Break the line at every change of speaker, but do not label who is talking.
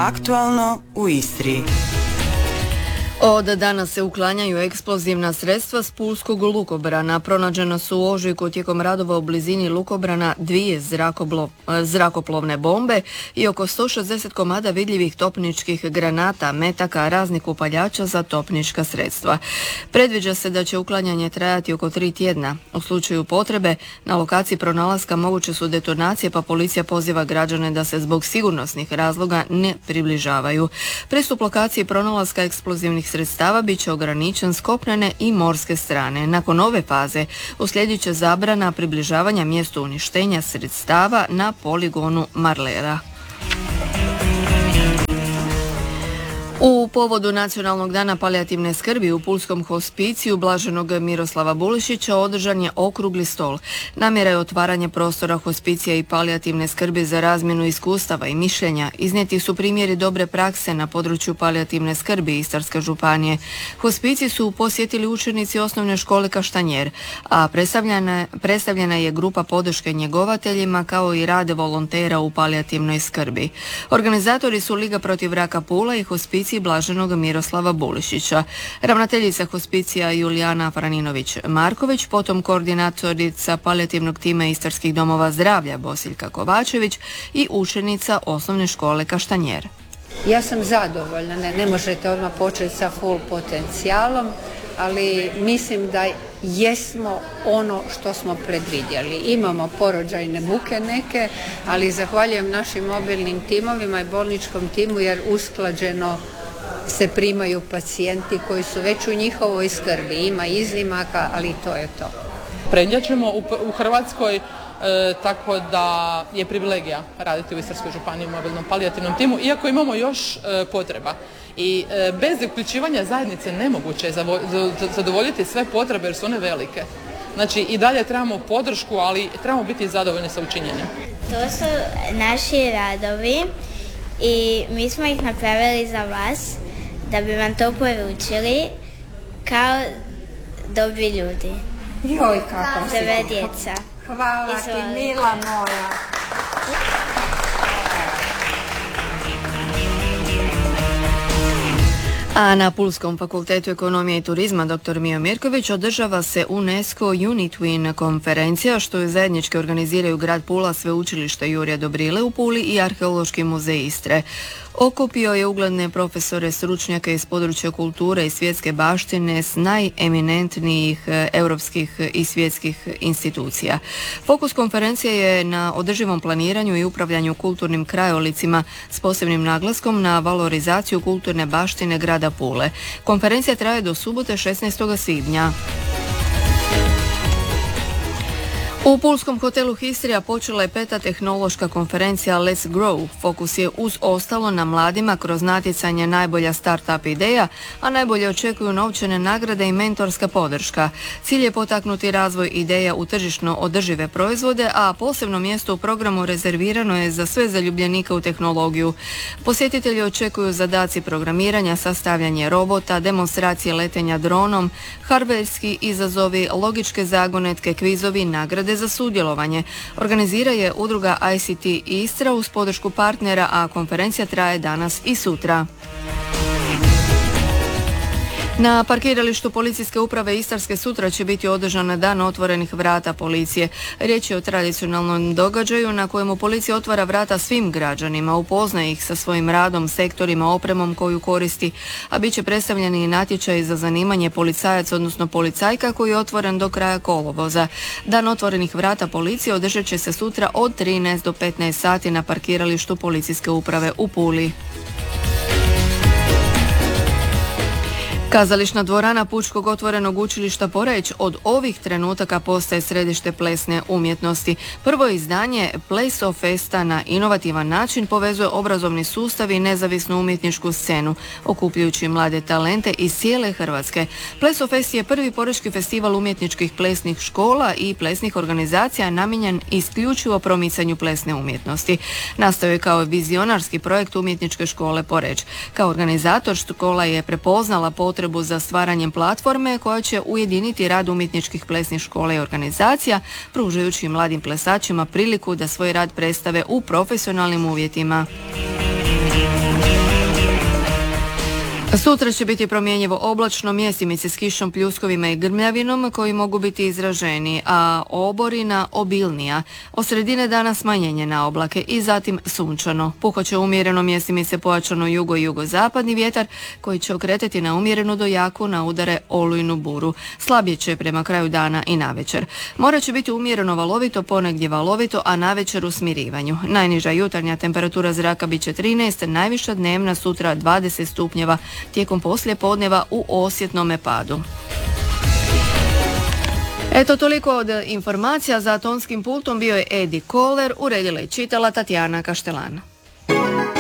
Aktualno u Istri.
Od danas se uklanjaju eksplozivna sredstva s pulskog lukobrana. Pronađena su u ožujku tijekom radova u blizini lukobrana 2 zrakoplovne bombe i oko 160 komada vidljivih topničkih granata, metaka, raznih upaljača za topnička sredstva. Predviđa se da će uklanjanje trajati oko 3 tjedna. U slučaju potrebe na lokaciji pronalaska moguće su detonacije, pa policija poziva građane da se zbog sigurnosnih razloga ne približavaju. Pristup lokaciji pronalaska eksplozivnih sredstava bit će ograničen s kopnene i morske strane. Nakon ove faze uslijedit će zabrana približavanja mjestu uništenja sredstava na poligonu Marlera. U povodu Nacionalnog dana palijativne skrbi u pulskom hospiciju Blaženog Miroslava Bulišića održan je okrugli stol. Namjera je otvaranje prostora hospicija i palijativne skrbi za razmjenu iskustava i mišljenja. Iznijeti su primjeri dobre prakse na području palijativne skrbi Istarske županije. Hospicij su posjetili učenici osnovne škole Kaštanjer, a predstavljena je grupa podrške njegovateljima kao i rade volontera u palijativnoj skrbi. Organizatori su Liga protiv raka Pula i hospicij Blaženog Miroslava Bulišića. Ravnateljica hospicija Julijana Franinović-Marković, potom koordinatorica palijativnog tima Istarskih domova zdravlja Bosiljka Kovačević i učenica osnovne škole Kaštanjer.
Ja sam zadovoljna, ne možete odmah početi sa full potencijalom, ali mislim da jesmo ono što smo predvidjeli. Imamo porođajne muke neke, ali zahvaljujem našim mobilnim timovima i bolničkom timu jer usklađeno se primaju pacijenti koji su već u njihovoj skrbi. Ima iznimaka, ali to je to.
Prednjačimo u Hrvatskoj, tako da je privilegija raditi u Istarskoj županiji u mobilnom palijativnom timu, iako imamo još potreba. I bez uključivanja zajednice nemoguće je zadovoljiti sve potrebe jer su one velike. Znači i dalje trebamo podršku, ali trebamo biti zadovoljni sa učinjenjem.
To su naši radovi i mi smo ih napravili za vas da bi vam to poručili kao dobri ljudi.
Joj, kako si.
Tebe djeca.
Hvala ti, mila moja.
A na Pulskom fakultetu ekonomije i turizma dr. Mijo Mirković održava se UNESCO Unitwin konferencija, što je zajednički organiziraju grad Pula, sveučilište Jurja Dobrile u Puli i Arheološki muzej Istre. Okupio je ugledne profesore, stručnjake iz područja kulture i svjetske baštine s najeminentnijih europskih i svjetskih institucija. Fokus konferencije je na održivom planiranju i upravljanju kulturnim krajolicima s posebnim naglaskom na valorizaciju kulturne baštine grada Pule. Konferencija traje do subote 16. svibnja. U pulskom hotelu Histrija počela je 5. tehnološka konferencija Let's Grow. Fokus je uz ostalo na mladima kroz natjecanje najbolja start-up ideja, a najbolje očekuju novčane nagrade i mentorska podrška. Cilj je potaknuti razvoj ideja u tržišno održive proizvode, a posebno mjesto u programu rezervirano je za sve zaljubljenike u tehnologiju. Posjetitelji očekuju zadaci programiranja, sastavljanje robota, demonstracije letenja dronom, hardverski izazovi, logičke zagonetke, kvizovi, nagrade za sudjelovanje. Organizira je udruga ICT Istra uz podršku partnera, a konferencija traje danas i sutra. Na parkiralištu policijske uprave Istarske sutra će biti održan dan otvorenih vrata policije. Riječ je o tradicionalnom događaju na kojemu policija otvara vrata svim građanima, upoznaje ih sa svojim radom, sektorima, opremom koju koristi, a bit će predstavljeni i natječaj za zanimanje policajac, odnosno policajka, koji je otvoren do kraja kolovoza. Dan otvorenih vrata policije održat će se sutra od 13 do 15 sati na parkiralištu policijske uprave u Puli. Kazališna dvorana Pučkog otvorenog učilišta Poreč od ovih trenutaka postaje središte plesne umjetnosti. Prvo izdanje Plesov Festa na inovativan način povezuje obrazovni sustav i nezavisnu umjetničku scenu, okupljujući mlade talente iz cijele Hrvatske. Plesov Fest je prvi porečki festival umjetničkih plesnih škola i plesnih organizacija namijenjen isključivo promicanju plesne umjetnosti. Nastao je kao vizionarski projekt umjetničke škole Poreč. Kao organizator škola je prepoznala potrebu za stvaranjem platforme koja će ujediniti rad umjetničkih plesnih škola i organizacija, pružajući mladim plesačima priliku da svoj rad predstave u profesionalnim uvjetima. Sutra će biti promjenjivo oblačno, mjestimice s kišom, pljuskovima i grmljavinom koji mogu biti izraženi, a oborina obilnija. Od sredine dana smanjenje na oblake i zatim sunčano. Puhat će umjereno, mjestimice pojačano jugo i jugozapadni vjetar koji će okretati na umjerenu do jaku na udare olujnu buru. Slabije će prema kraju dana i navečer. More će biti umjereno valovito, ponegdje valovito, a navečer u smirivanju. Najniža jutarnja temperatura zraka bit će 13, najviša dnevna sutra 20 stupnjeva. Tijekom poslije podneva u osjetnome padu. Eto, toliko od informacija. Za tonskim pultom bio je Edi Koler, uredila i čitala Tatjana Kaštelan.